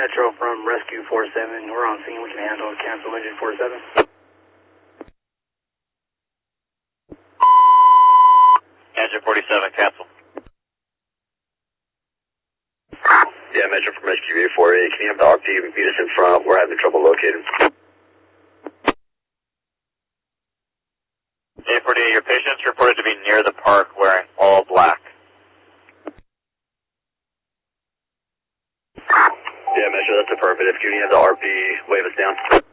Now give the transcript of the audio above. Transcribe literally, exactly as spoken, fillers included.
Metro from Rescue four seven. We're on scene. We can handle cancel engine four seven. Engine forty-seven, cancel. Yeah, Metro from Rescue V four eight. Can you have the R P meet us in front? We're having trouble locating. A forty-eight, your patient's reported to be near the park wearing all black. Yeah, Metro, that's affirmative. Can you have the R P wave us down?